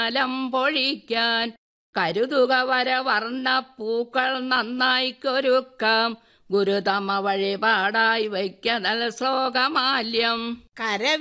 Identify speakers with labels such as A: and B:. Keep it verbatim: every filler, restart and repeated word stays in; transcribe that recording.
A: ലം പൊഴിക്കാൻ കരുതുക വരവർണ്ണ പൂക്കൾ നന്നായിക്കൊരുക്കാം ഗുരുതമ വഴിപാടായി വയ്ക്കനൽ ശ്ലോകമാല്യം.
B: കര